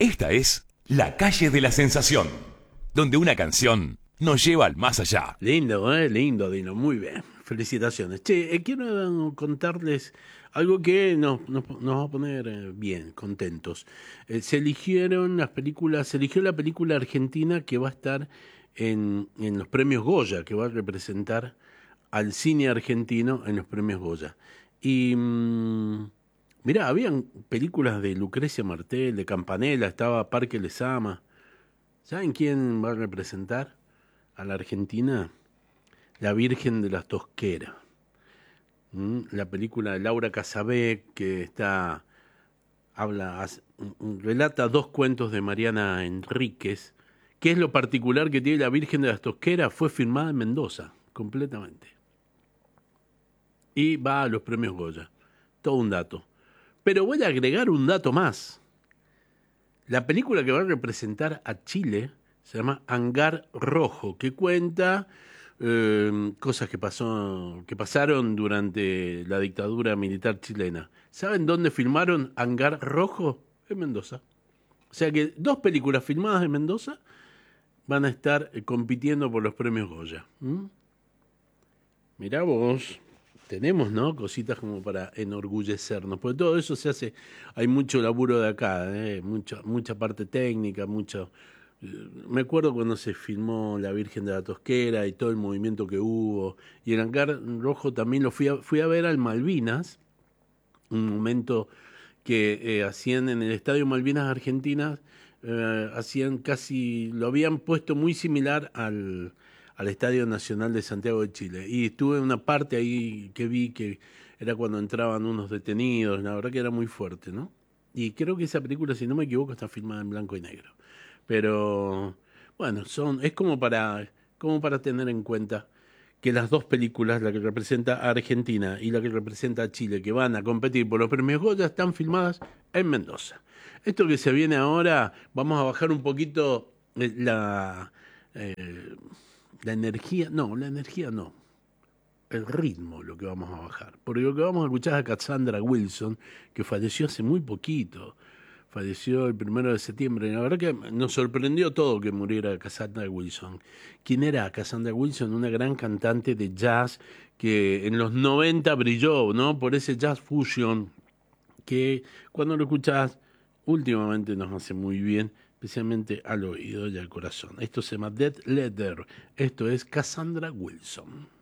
Esta es La Calle de la Sensación, donde una canción nos lleva al más allá. Lindo, lindo, Dino, muy bien. Felicitaciones. Che, quiero contarles algo que nos va a poner bien, contentos. Se eligieron las películas, se eligió la película argentina que va a estar en los premios Goya, que va a representar al cine argentino en los premios Goya. Y mirá, habían películas de Lucrecia Martel, de Campanella, estaba Parque Lezama. ¿Saben quién va a representar a la Argentina? La Virgen de las Tosqueras. La película de Laura Casabé, que relata dos cuentos de Mariana Enríquez. ¿Qué es lo particular que tiene La Virgen de las Tosqueras? Fue filmada en Mendoza, completamente. Y va a los premios Goya. Todo un dato. Pero voy a agregar un dato más. La película que va a representar a Chile se llama Hangar Rojo, que cuenta cosas que pasaron durante la dictadura militar chilena. ¿Saben dónde filmaron Hangar Rojo? En Mendoza. O sea que dos películas filmadas en Mendoza van a estar compitiendo por los premios Goya. Mirá vos, tenemos, ¿no? Cositas como para enorgullecernos, porque todo eso se hace, hay mucho laburo de acá, mucha parte técnica, mucho. Me acuerdo cuando se filmó La Virgen de la Tosquera y todo el movimiento que hubo. Y el Hangar Rojo también lo fui a ver al Malvinas, un momento que hacían en el Estadio Malvinas Argentinas, hacían casi, lo habían puesto muy similar al Estadio Nacional de Santiago de Chile. Y estuve en una parte ahí que vi que era cuando entraban unos detenidos, la verdad que era muy fuerte, ¿no? Y creo que esa película, si no me equivoco, está filmada en blanco y negro. Pero bueno, es como para tener en cuenta que las dos películas, la que representa a Argentina y la que representa a Chile, que van a competir por los premios Goya, están filmadas en Mendoza. Esto que se viene ahora, vamos a bajar un poquito la energía, no, el ritmo lo que vamos a bajar, porque lo que vamos a escuchar es a Cassandra Wilson, que falleció hace muy poquito. Falleció el 1 de septiembre. La verdad que nos sorprendió todo que muriera Cassandra Wilson. ¿Quién era Cassandra Wilson? Una gran cantante de jazz que en los 90 brilló, ¿no? Por ese jazz fusion que cuando lo escuchás últimamente nos hace muy bien, especialmente al oído y al corazón. Esto se llama Dead Letter. Esto es Cassandra Wilson.